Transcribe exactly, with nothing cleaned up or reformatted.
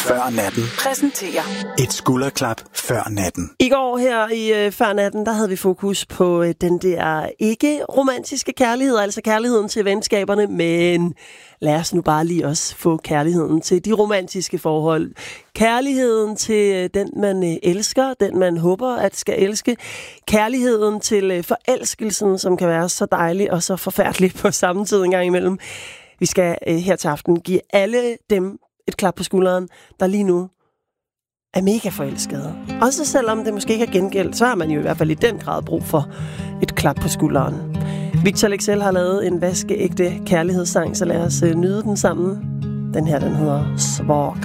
Før natten. Præsenterer Et skulderklap før natten. I går her i øh, Før natten, der havde vi fokus på øh, den der ikke-romantiske kærlighed, altså kærligheden til venskaberne, men lad os nu bare lige også få kærligheden til de romantiske forhold. Kærligheden til øh, den, man øh, elsker, den man håber at skal elske. Kærligheden til øh, forelskelsen, som kan være så dejlig og så forfærdelig på samme tid en gang imellem. Vi skal øh, her til aften give alle dem et klap på skulderen, der lige nu er mega forelskede. Også selvom det måske ikke er gengældt, så har man jo i hvert fald i den grad brug for et klap på skulderen. Victor Leksell har lavet en vaskeægte kærlighedssang, så lad os øh, nyde den sammen. Den her, den hedder Svag.